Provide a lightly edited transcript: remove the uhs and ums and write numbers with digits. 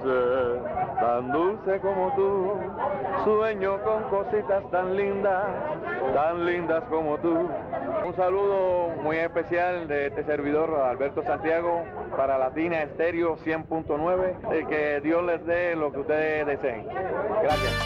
tan dulce como tú. Sueño con cositas tan lindas como tú. Un saludo muy especial de este servidor, Alberto Santiago, para Latina Estéreo 100.9. Que Dios les dé lo que ustedes deseen. Gracias.